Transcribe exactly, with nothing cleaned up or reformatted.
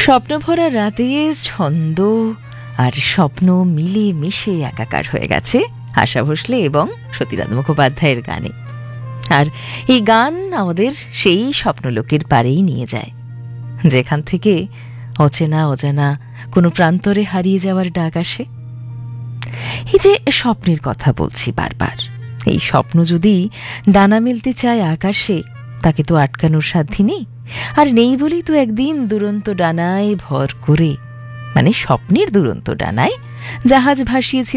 স্বপ্নভরা রাতে ছন্দ আর স্বপ্ন মিলে মিশে একাকার হয়ে গেছে আশা ভোসলে এবং সতীনাথ মুখোপাধ্যায়ের গানে। আর এই গান আমাদের সেই স্বপ্নলোকের পারেই নিয়ে যায়, যেখান থেকে অচেনা অজানা কোনো প্রান্তরে হারিয়ে যাওয়ার ডাক আসে। এই যে স্বপ্নের কথা বলছি বারবার, এই স্বপ্ন যদি ডানা মেলতে চায় আকাশে, তাকে তো আটকানোর সাধ্যি নেই। আর নেই বলেই তো একদিন দুরন্ত ডানায় ভর করে, মানে স্বপ্নের দুরন্ত ডানায় জাহাজ ভাসিয়েছিল